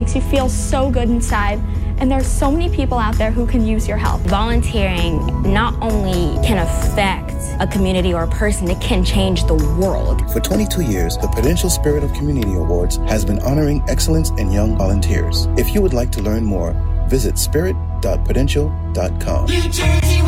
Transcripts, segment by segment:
makes you feel so good inside. And there's so many people out there who can use your help. Volunteering not only can affect a community or a person, it can change the world. For 22 years, the Prudential Spirit of Community Awards has been honoring excellence in young volunteers. If you would like to learn more, visit spirit.prudential.com. New Jersey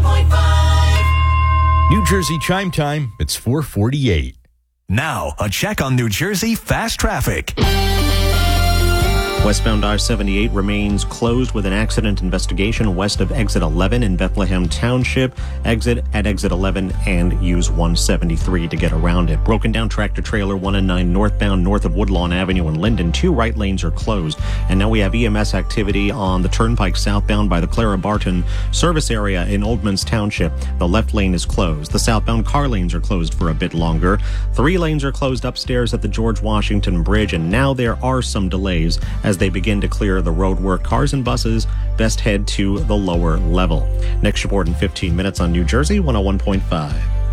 101.5. New Jersey Chime Time, it's 4:48. Now, a check on New Jersey fast traffic. Westbound I-78 remains closed with an accident investigation west of exit 11 in Bethlehem Township. Exit at exit 11 and use 173 to get around it. Broken down tractor trailer 1 and 9 northbound north of Woodlawn Avenue in Linden. 2 right lanes are closed. And now we have EMS activity on the Turnpike southbound by the Clara Barton service area in Oldmans Township. The left lane is closed. The southbound car lanes are closed for a bit longer. 3 lanes are closed upstairs at the George Washington Bridge, and now there are some delays as they begin to clear the roadwork. Cars and buses best head to the lower level. Next report in 15 minutes on New Jersey 101.5.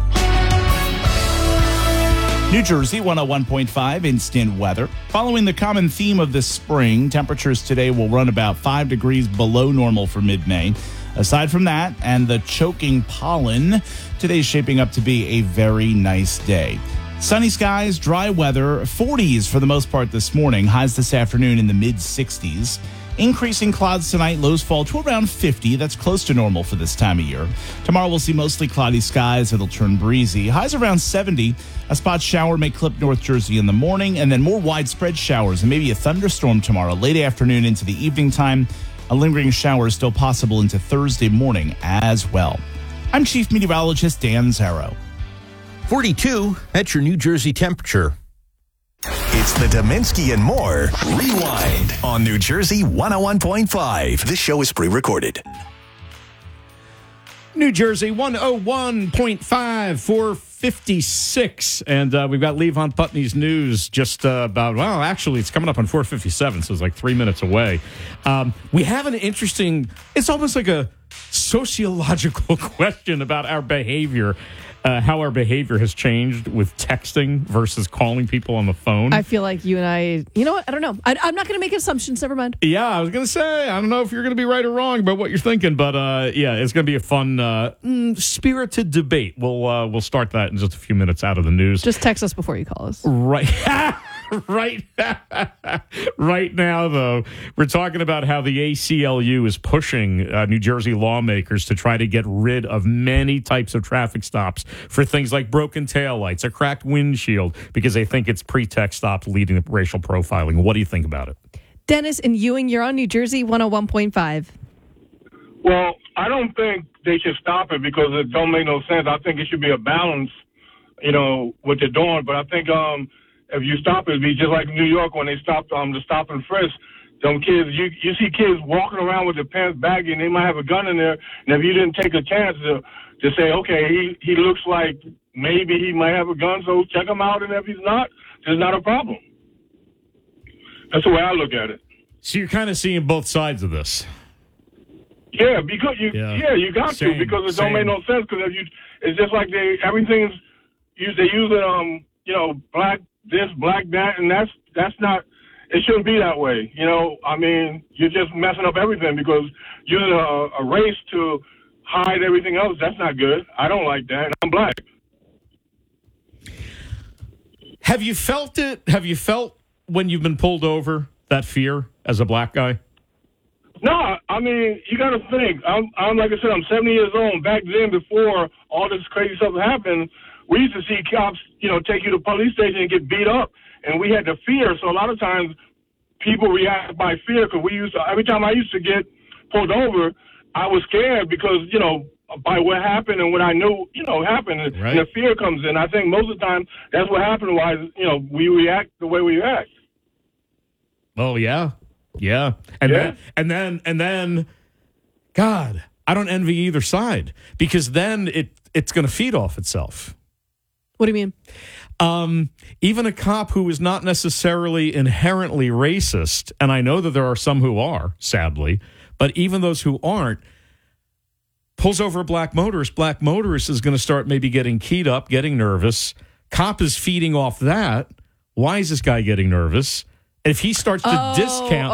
New Jersey 101.5 instant weather. Following the common theme of this spring, temperatures today will run about 5 degrees below normal for mid-May. Aside from that and the choking pollen, today's shaping up to be a very nice day. Sunny skies, dry weather, 40s for the most part this morning, highs this afternoon in the mid-60s. Increasing clouds tonight, lows fall to around 50. That's close to normal for this time of year. Tomorrow we'll see mostly cloudy skies. It'll turn breezy. Highs around 70. A spot shower may clip North Jersey in the morning, and then more widespread showers and maybe a thunderstorm tomorrow, late afternoon into the evening time. A lingering shower is still possible into Thursday morning as well. I'm Chief Meteorologist Dan Zarrow. 42, that's your New Jersey temperature. It's the Dominski and More Rewind on New Jersey 101.5. This show is pre-recorded. New Jersey 101.5, 456. And we've got Levon Putney's news just about, well, actually, it's coming up on 457, so it's like 3 minutes away. We have an interesting, it's almost like a sociological question about our behavior. How our behavior has changed with texting versus calling people on the phone. I feel like you and I, you know what? I don't know. I'm not going to make assumptions. Never mind. Yeah, I was going to say, I don't know if you're going to be right or wrong about what you're thinking, but yeah, it's going to be a fun, spirited debate. We'll start that in just a few minutes out of the news. Just text us before you call us. Right. Right now, though, we're talking about how the ACLU is pushing New Jersey lawmakers to try to get rid of many types of traffic stops for things like broken taillights, a cracked windshield, because they think it's pretext stops leading to racial profiling. What do you think about it? Dennis and Ewing, you're on New Jersey 101.5. Well, I don't think they should stop it because it don't make no sense. I think it should be a balance, what they're doing. But I think if you stop it, it'd be just like New York when they stopped the stop and frisk. Them kids, you see kids walking around with their pants baggy and they might have a gun in there. And if you didn't take a chance to say, okay, he looks like maybe he might have a gun, so check him out. And if he's not, there's not a problem. That's the way I look at it. So you're kind of seeing both sides of this. Yeah, because you got to, because it don't make no sense. Because it's just like they using black this, black that, and that's not. It shouldn't be that way. I mean, you're just messing up everything because using a race to hide everything else. That's not good. I don't like that. I'm black. Have you felt it? Have you felt when you've been pulled over that fear as a black guy? No, I mean, you got to think. I'm like I said, I'm 70 years old. Back then, before all this crazy stuff happened, we used to see cops, take you to the police station and get beat up, and we had the fear. So a lot of times, people react by fear because every time I used to get pulled over, I was scared because by what happened and what I knew happened, right. And the fear comes in. I think most of the time that's what happened. Why we react the way we react. Oh yeah. And then, God, I don't envy either side because then it's going to feed off itself. What do you mean? Even a cop who is not necessarily inherently racist, and I know that there are some who are, sadly, but even those who aren't, pulls over a black motorist is going to start maybe getting keyed up, getting nervous. Cop is feeding off that. Why is this guy getting nervous? And if he starts to discount,